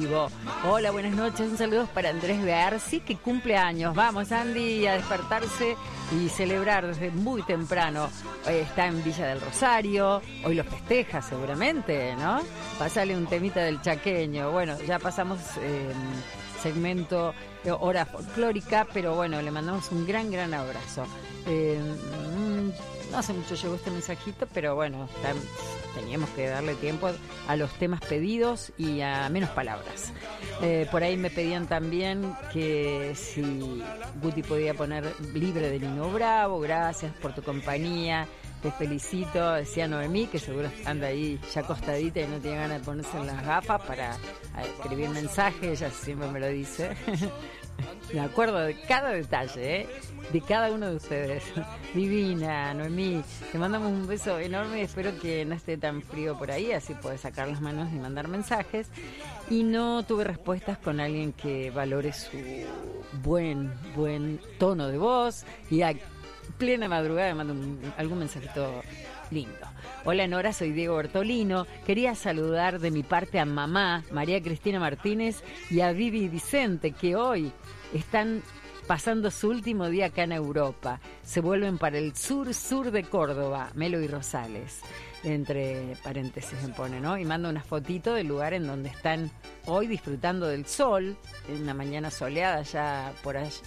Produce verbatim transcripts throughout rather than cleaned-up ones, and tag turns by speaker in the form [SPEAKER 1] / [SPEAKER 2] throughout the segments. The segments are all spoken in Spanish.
[SPEAKER 1] vivo. Hola, buenas noches, un saludo para Andrés Bearsi, que cumple años. Vamos, Andy, a despertarse y celebrar desde muy temprano. Eh, está en Villa del Rosario, hoy lo festeja seguramente, ¿no? Pasale un temita del chaqueño. Bueno, ya pasamos eh, segmento eh, hora folclórica, pero bueno, le mandamos un gran, gran abrazo. Eh, no hace mucho llegó este mensajito, pero bueno, tam, teníamos que darle tiempo a los temas pedidos y a menos palabras. Eh, por ahí me pedían también que si Guti podía poner Libre de Nino Bravo. Gracias por tu compañía, te felicito, decía Noemí, que seguro anda ahí ya acostadita y no tiene ganas de ponerse en las gafas para escribir mensajes. Ella siempre me lo dice. Me acuerdo de cada detalle, ¿eh? De cada uno de ustedes. Divina, Noemí, te mandamos un beso enorme. Espero que no esté tan frío por ahí, así puedes sacar las manos y mandar mensajes. Y no tuve respuestas con alguien que valore su buen, buen tono de voz. Y a plena madrugada me mando un, algún mensajito lindo. Hola Nora, soy Diego Bertolino. Quería saludar de mi parte a mamá, María Cristina Martínez, y a Vivi Vicente, que hoy están pasando su último día acá en Europa. Se vuelven para el sur, sur de Córdoba, Melo y Rosales. Entre paréntesis me pone, ¿no? Y manda una fotito del lugar en donde están hoy disfrutando del sol, en una mañana soleada ya por allá.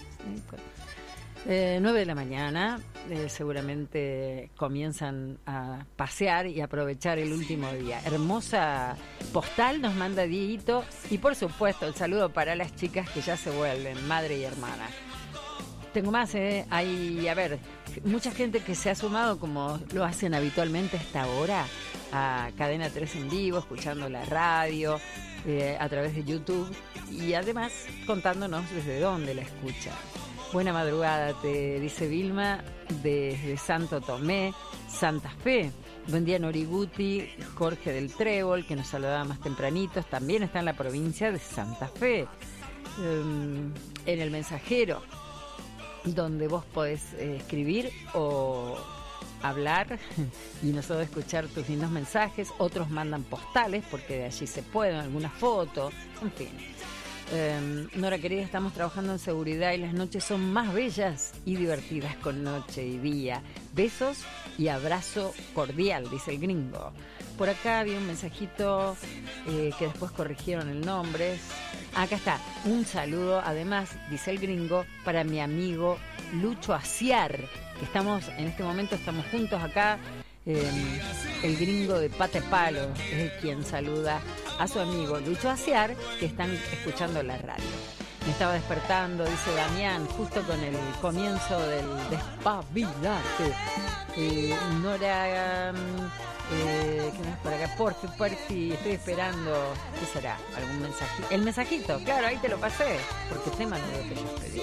[SPEAKER 1] Eh, nueve de la mañana, eh, seguramente comienzan a pasear y aprovechar el último día. Hermosa postal nos manda Dieguito, y por supuesto el saludo para las chicas que ya se vuelven madre y hermana. Tengo más, ¿eh? Hay, a ver, mucha gente que se ha sumado, como lo hacen habitualmente a esta hora, a Cadena tres en vivo, escuchando la radio, eh, a través de YouTube, y además contándonos desde dónde la escuchan. Buena madrugada, te dice Vilma, desde Santo Tomé, Santa Fe. Buen día, Noriguti. Jorge del Trébol, que nos saludaba más tempranitos, también está en la provincia de Santa Fe. Um, en El Mensajero, donde vos podés eh, escribir o hablar y nosotros escuchar tus lindos mensajes. Otros mandan postales, porque de allí se pueden, alguna foto, en fin. Eh, Nora querida, estamos trabajando en seguridad y las noches son más bellas y divertidas con noche y día. Besos y abrazo cordial, dice el gringo. Por acá había un mensajito eh, que después corrigieron el nombre. Acá está, un saludo, además, dice el gringo, para mi amigo Lucho Aciar, que estamos, en este momento estamos juntos acá. Eh, el gringo de Pata de Palo es quien saluda a su amigo Lucho Aciar, que están escuchando la radio. Me estaba despertando, dice Damián, justo con el comienzo del Despabilate. Eh, Nora, eh, ¿qué más por acá? Porfi, porfi, estoy esperando. ¿Qué será? ¿Algún mensajito? El mensajito, claro, ahí te lo pasé, porque tema no lo que yo pedí.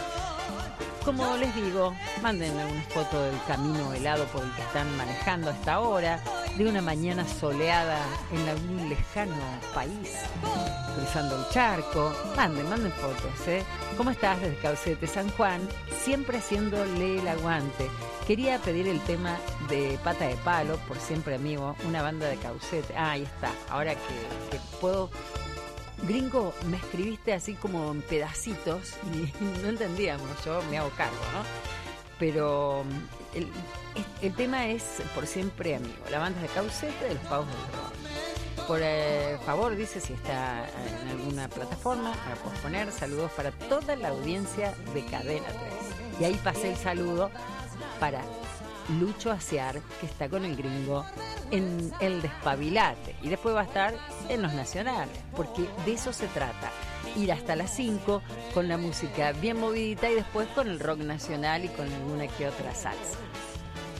[SPEAKER 1] Como les digo, mándenme una foto del camino helado por el que están manejando hasta ahora, de una mañana soleada en algún lejano país, cruzando el charco. Manden, manden fotos, ¿eh? ¿Cómo estás desde Caucete, San Juan? Siempre haciéndole el aguante. Quería pedir el tema de Pata de Palo, por siempre amigo, una banda de Caucete. Ah, ahí está, ahora que, que puedo... Gringo, me escribiste así como en pedacitos y no entendíamos, yo me hago cargo, ¿no? Pero el, el tema es Por Siempre Amigo, la banda de Caucete de los Pavos del Rock. Por eh, favor, dice si está en alguna plataforma para poder poner. Saludos para toda la audiencia de Cadena tres. Y ahí pasé el saludo para Lucho Aciar, que está con el gringo en El Despabilate, y después va a estar en los nacionales, porque de eso se trata, ir hasta las cinco con la música bien movidita y después con el rock nacional y con alguna que otra salsa.